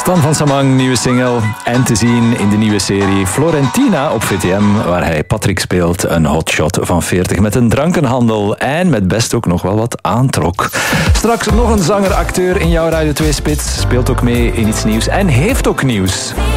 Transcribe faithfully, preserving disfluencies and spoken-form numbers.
Stan van Samang, nieuwe single. En te zien in de nieuwe serie Florentina op V T M, waar hij Patrick speelt, een hotshot van veertig met een drankenhandel en met best ook nog wel wat aantrok. Straks nog een zanger-acteur in jouw Radio twee Spits, speelt ook mee in iets nieuws en heeft ook nieuws.